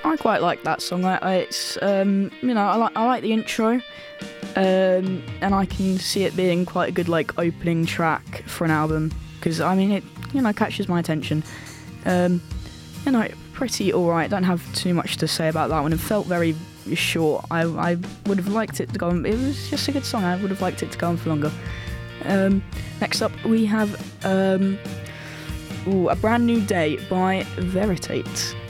I quite like that song. It's I like the intro, and I can see it being quite a good like opening track for an album because I mean it catches my attention. Pretty alright. Don't have too much to say about that one. It felt very short. I would have liked it to go on. It was just a good song. I would have liked it to go on for longer. Next up we have A Brand New Day by Veritate.